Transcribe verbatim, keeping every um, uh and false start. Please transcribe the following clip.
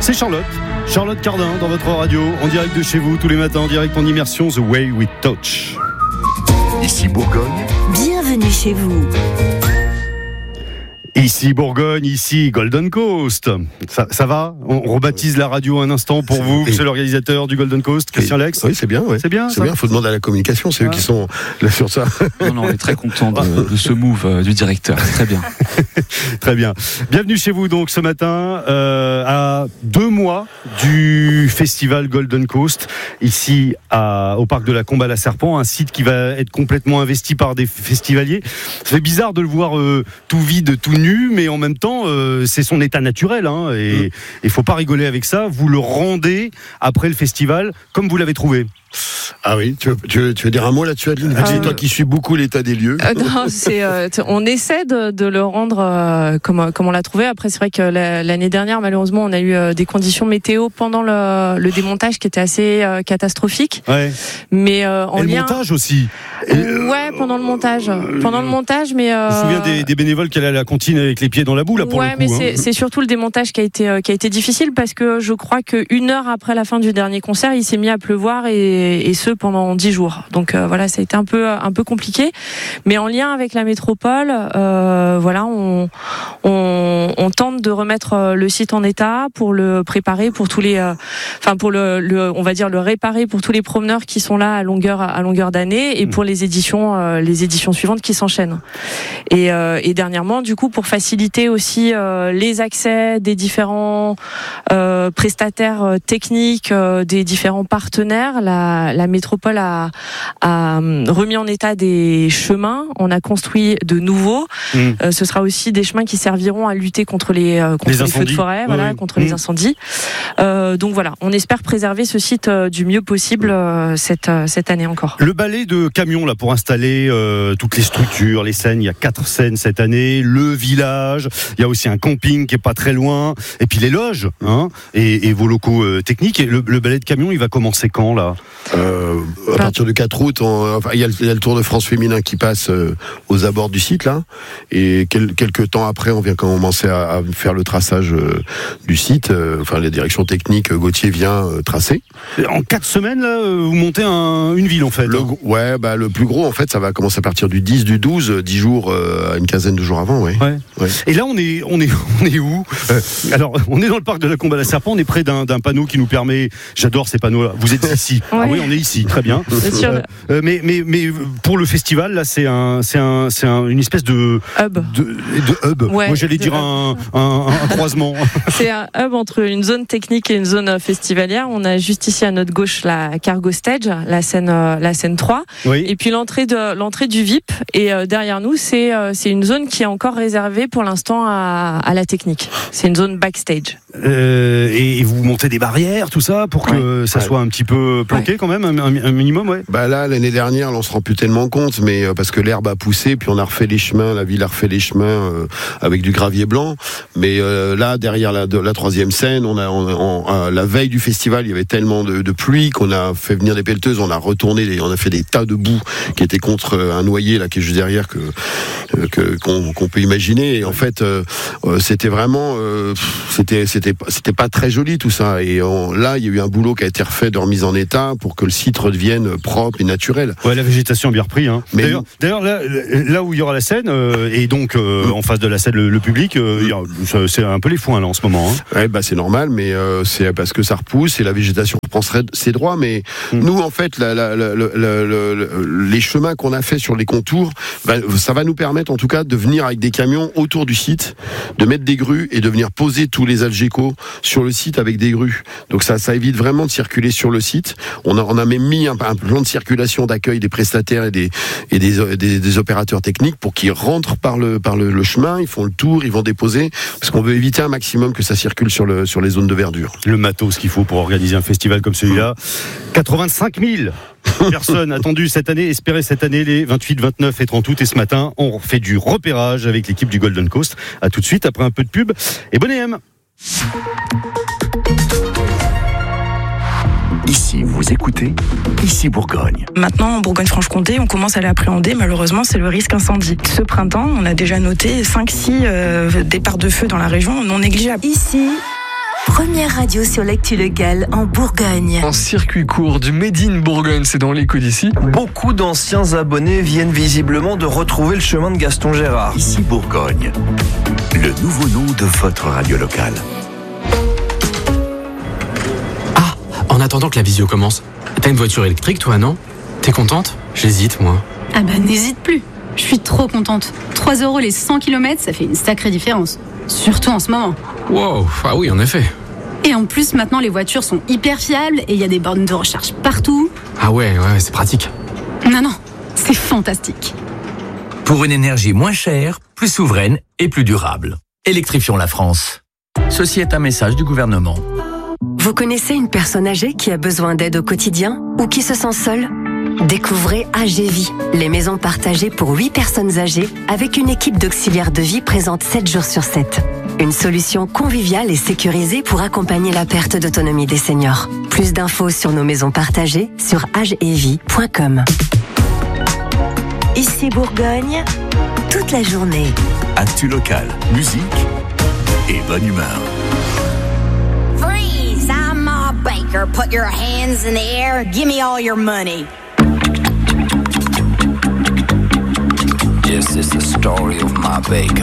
C'est Charlotte, Charlotte Cardin dans votre radio, en direct de chez vous, tous les matins, en direct en immersion, The Way We Touch. Ici Bourgogne. Bienvenue chez vous. Ici Bourgogne, ici Golden Coast. Ça, ça va ? On rebaptise la radio un instant pour vous, c'est l'organisateur du Golden Coast, Christian Lex. Oui, c'est bien, ouais. C'est bien, c'est bien. Il faut demander à la communication, c'est ah. eux qui sont là sur ça. Non, non, on est très content de, de ce move euh, du directeur. Très bien. Très bien. Bienvenue chez vous donc ce matin, euh, à deux mois du festival Golden Coast, ici à, au parc de la Combe à la Serpent, un site qui va être complètement investi par des festivaliers. Ça fait bizarre de le voir euh, tout vide, tout nu. Mais en même temps, euh, c'est son état naturel, hein, et il mmh. faut pas rigoler avec ça. Vous le rendez après le festival comme vous l'avez trouvé. Ah oui, tu veux, tu veux, tu veux dire un mot là-dessus, Adeline ? euh, Toi qui suis beaucoup l'état des lieux. Euh, non, c'est, euh, on essaie de, de le rendre euh, comme, comme on l'a trouvé. Après, c'est vrai que la, l'année dernière, malheureusement, on a eu euh, des conditions météo pendant le, le démontage qui étaient assez euh, catastrophiques. Ouais. Mais euh, en Et lien... le montage aussi. Euh, ouais, pendant le montage. Pendant le montage, mais. Euh... Je me souviens des, des bénévoles qui allaient à la cantine avec les pieds dans la boue, là, pour ouais, le coup. mais hein. c'est, c'est surtout le démontage qui a été euh, qui a été difficile parce que je crois qu'une heure après la fin du dernier concert, il s'est mis à pleuvoir et, et ce pendant dix jours. Donc euh, voilà, ça a été un peu un peu compliqué, mais en lien avec la métropole, euh, voilà, on, on on tente de remettre le site en état pour le préparer pour tous les, enfin euh, pour le, le, on va dire le réparer pour tous les promeneurs qui sont là à longueur à longueur d'année et pour les éditions euh, les éditions suivantes qui s'enchaînent. Et, euh, et dernièrement, du coup, pour faciliter aussi euh, les accès des différents euh, prestataires techniques, euh, des différents partenaires, la, la métropole a, a remis en état des chemins. On a construit de nouveaux. Mmh. Euh, ce sera aussi des chemins qui serviront à lutter contre les, euh, contre les, les feux de forêt, ouais, voilà, oui. contre mmh. les incendies. Euh, donc voilà, on espère préserver ce site euh, du mieux possible euh, cette, euh, cette année encore. Le balai de camions là pour installer euh, toutes les structures, les scènes, il y a quatre scènes cette année, le village, il y a aussi un camping qui est pas très loin, et puis les loges, hein, et, et vos locaux euh, techniques. Et le, le balai de camions, il va commencer quand là ? euh, À partir du quatre août, on, enfin, il, y a le, il y a le Tour de France féminin qui passe euh, aux abords du site là, et quel, quelques temps après, on vient commencer à, à faire le traçage euh, du site. Euh, enfin, la direction technique, Gauthier vient euh, tracer. En quatre semaines là, vous montez un, une ville en fait. Le, hein. Ouais, bah le plus gros en fait, ça va commencer à partir du dix, du douze, dix jours, euh, une quinzaine de jours avant, ouais. Ouais. ouais. Et là, on est, on est, on est où ? euh, Alors, on est dans le parc de la Combe à la Serpent. On est près d'un, d'un panneau qui nous permet. J'adore ces panneaux-là. Vous êtes ici. Ouais. Ah oui, on est ici. Très bien. Sûr. Euh, euh, mais, mais, mais pour le festival, là, c'est un, c'est un, c'est un, une espèce de hub. De, de hub. Ouais, Moi, j'allais dire un, un, un, un croisement. C'est un hub entre une zone technique et une zone festivalière. On a juste ici à notre gauche la Cargo Stage, la scène, la scène trois. Oui. Et puis l'entrée de l'entrée du V I P. Et euh, derrière nous, c'est euh, c'est une zone qui est encore réservée pour l'instant à, à la technique. C'est une zone backstage. Euh, et, et vous montez des barrières, tout ça, pour que ouais. ça ouais. soit un petit peu planqué ouais. quand même, un, un minimum, ouais. Bah là, l'année dernière, là, on se rend plus tellement compte, mais euh, parce que l'herbe a poussé, puis on a refait les chemins, la ville a refait les chemins euh, avec du gravier blanc. Mais euh, là, derrière la, de, la troisième scène, on a, on, on, euh, la veille du festival, il y avait tellement de, de pluie qu'on a fait venir des pelleteuses, on a retourné, les, on a fait des tas de boue qui étaient contre un noyer là qui est juste derrière que, que qu'on, qu'on peut imaginer. Et en fait, euh, c'était vraiment, euh, c'était, c'était, c'était pas très joli tout ça. Et on, là, il y a eu un boulot qui a été refait de remise en état pour que le site redevienne propre et naturel. Ouais, la végétation a bien repris. Hein. Mais d'ailleurs, d'ailleurs là, là où il y aura la scène euh, et donc euh, en face de la scène le, le public, euh, il y a, c'est un peu les foins là en ce moment. Hein. Ouais, bah c'est normal, mais euh, c'est parce que ça repousse et la végétation reprend ses droits. Mais mmh. nous, en fait, la, la, la, la, la, la, les chemins qu'on a fait sur les contours, bah, ça va nous permettre en tout cas de venir avec des camions autour du site, de mettre des grues et de venir poser tous les Algeco sur le site avec des grues. Donc ça, ça évite vraiment de circuler sur le site. On a, on a même mis un, un plan de circulation d'accueil des prestataires et des et des, des, des opérateurs techniques pour qu'ils rentrent par le par le, le chemin, ils font le tour, ils vont déposer, parce qu'on veut éviter un maximum que ça circule sur le sur les zones de verdure. Le matos qu'il faut pour organiser un festival comme celui-là. quatre-vingt-cinq mille personnes attendues cette année, espérées cette année, les vingt-huit, vingt-neuf et trente août. Et ce matin, on fait du repérage avec l'équipe du Golden Coast. À tout de suite, après un peu de pub. Et bonne A M. Ici, vous écoutez, ici Bourgogne. Maintenant, en Bourgogne-Franche-Comté, on commence à l'appréhender. Malheureusement, c'est le risque incendie. Ce printemps, on a déjà noté cinq six euh, départs de feu dans la région non négligeables. Ici, Première radio sur l'actu locale en Bourgogne. En circuit court du Made in Bourgogne, c'est dans l'écho d'ici. Beaucoup d'anciens abonnés viennent visiblement de retrouver le chemin de Gaston Gérard. Ici Bourgogne, le nouveau nom de votre radio locale. Ah, en attendant que la visio commence, t'as une voiture électrique toi, non? T'es contente? J'hésite moi. Ah bah n'hésite plus, je suis trop contente. trois euros les cent kilomètres, ça fait une sacrée différence. Surtout en ce moment. Wow, ah oui en effet. Et en plus maintenant les voitures sont hyper fiables et il y a des bornes de recharge partout. Ah ouais, ouais, c'est pratique. Non, non, c'est fantastique. Pour une énergie moins chère, plus souveraine et plus durable. Électrifions la France. Ceci est un message du gouvernement. Vous connaissez une personne âgée qui a besoin d'aide au quotidien ou qui se sent seule? Découvrez A G Vie, les maisons partagées pour huit personnes âgées avec une équipe d'auxiliaires de vie présente sept jours sur sept. Une solution conviviale et sécurisée pour accompagner la perte d'autonomie des seniors. Plus d'infos sur nos maisons partagées sur age et vie point com. Ici Bourgogne, toute la journée. Actu locale, musique et bonne humeur. Freeze! I'm Ma Baker. Put your hands in the air. Give me all your money. This is the story of Ma Baker.